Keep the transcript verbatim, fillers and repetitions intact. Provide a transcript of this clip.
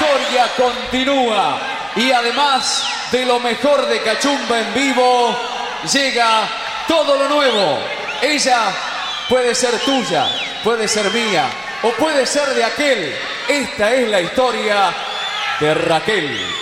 historia continúa. Y además de lo mejor de Cachumba en vivo, llega todo lo nuevo. Ella puede ser tuya, puede ser mía o puede ser de aquel. Esta es la historia de Raquel.